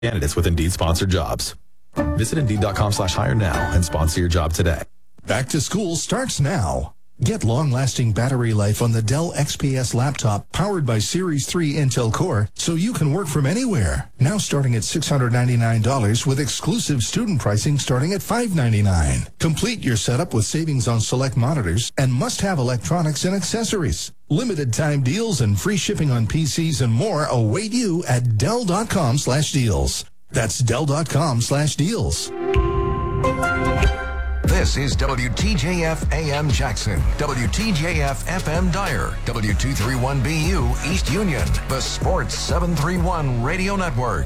candidates with Indeed sponsored jobs. Visit Indeed.com/hire now and sponsor your job today. Back to school starts now. Get long-lasting battery life on the Dell XPS laptop powered by Series 3 Intel Core so you can work from anywhere. Now starting at $699 with exclusive student pricing starting at $599. Complete your setup with savings on select monitors and must-have electronics and accessories. Limited time deals and free shipping on PCs and more await you at Dell.com/deals. That's Dell.com/deals. This is WTJF AM Jackson, WTJF FM Dyer, W231BU East Union, the Sports 731 Radio Network.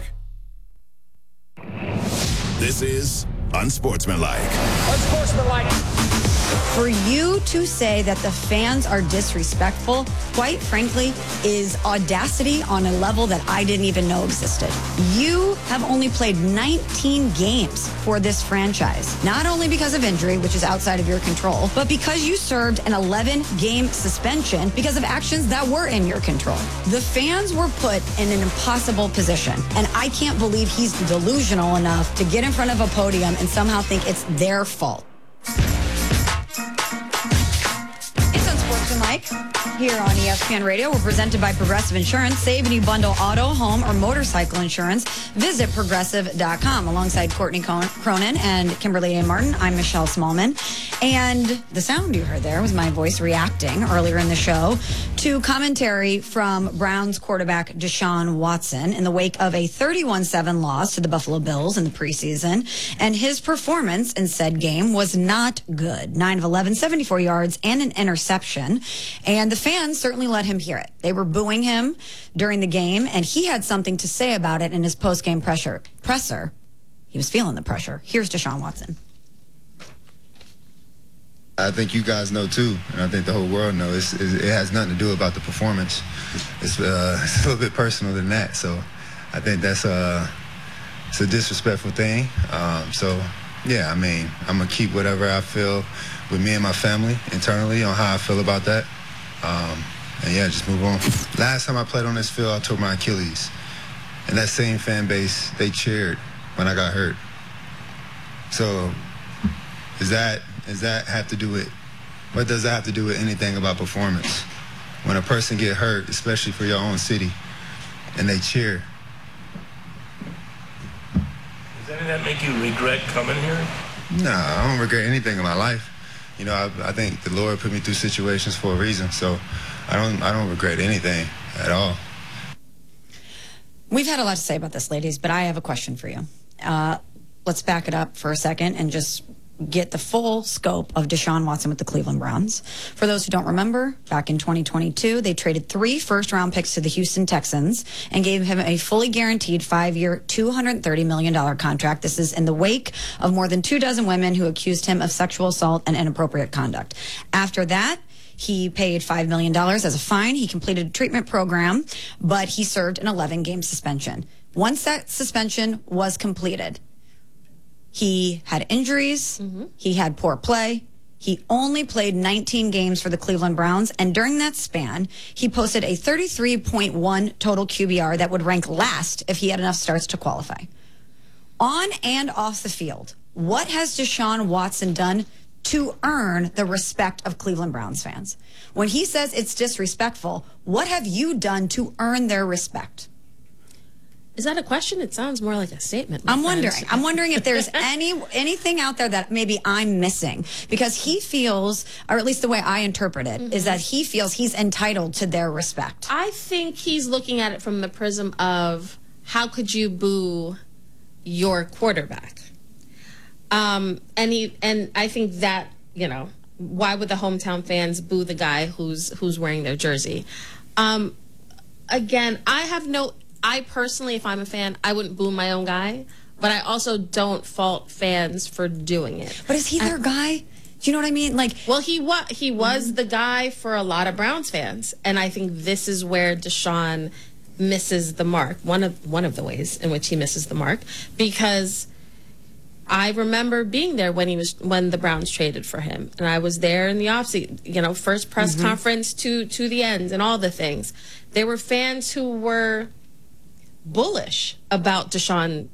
This is Unsportsmanlike. Unsportsmanlike. For you to say that the fans are disrespectful, quite frankly, is audacity on a level that I didn't even know existed. You have only played 19 games for this franchise, not only because of injury, which is outside of your control, but because you served an 11-game suspension because of actions that were in your control. The fans were put in an impossible position, and I can't believe he's delusional enough to get in front of a podium and somehow think it's their fault. Mike, here on ESPN Radio. We're presented by Progressive Insurance. Save when you bundle auto, home, or motorcycle insurance. Visit Progressive.com. Alongside Courtney Cronin and Kimberly A. Martin, I'm Michelle Smallman. And the sound you heard there was my voice reacting earlier in the show to commentary from Browns quarterback Deshaun Watson in the wake of a 31-7 loss to the Buffalo Bills in the preseason. And his performance in said game was not good. 9 of 11, 74 yards, and an interception. And the fans certainly let him hear it. They were booing him during the game, and he had something to say about it in his post-game presser. He was feeling the pressure. Here's Deshaun Watson. I think you guys know too, and I think the whole world knows. It has nothing to do about the performance. It's a little bit personal than that. So I think that's it's a disrespectful thing. So yeah, I mean, I'm gonna keep whatever I feel with me and my family internally on how I feel about that. And yeah, just move on. Last time I played on this field, I tore my Achilles, and that same fan base, they cheered when I got hurt. So does that have to do with, what does that have to do with anything about performance? When a person get hurt, especially for your own city, and they cheer. Does any of that make you regret coming here? No, I don't regret anything in my life. You know, I think the Lord put me through situations for a reason, so I don't regret anything at all. We've had a lot to say about this, ladies, but I have a question for you. Let's back it up for a second and just get the full scope of Deshaun Watson with the Cleveland Browns. For those who don't remember, back in 2022, they traded 3 first-round picks to the Houston Texans and gave him a fully guaranteed 5-year, $230 million contract. This is in the wake of more than 24 women who accused him of sexual assault and inappropriate conduct. After that, he paid $5 million as a fine. He completed a treatment program, but he served an 11-game suspension. Once that suspension was completed, he had injuries. He had poor play. He only played 19 games for the Cleveland Browns, and during that span, he posted a 33.1 total QBR that would rank last if he had enough starts to qualify. On and off the field, what has Deshaun Watson done to earn the respect of Cleveland Browns fans? When he says it's disrespectful, what have you done to earn their respect? Is that a question? It sounds more like a statement. I'm wondering if there's anything out there that maybe I'm missing, because he feels, or at least the way I interpret it, is that he feels he's entitled to their respect. I think he's looking at it from the prism of, how could you boo your quarterback? And I think that, you know, why would the hometown fans boo the guy who's wearing their jersey? Again, I personally, if I'm a fan, I wouldn't boo my own guy, but I also don't fault fans for doing it. But is he their guy? Do you know what I mean? Like, well, he was the guy for a lot of Browns fans, and I think this is where Deshaun misses the mark. One of the ways in which he misses the mark, because I remember being there when the Browns traded for him, and I was there in the offseason, you know, first press conference to the end and all the things. There were fans who were bullish about Deshaun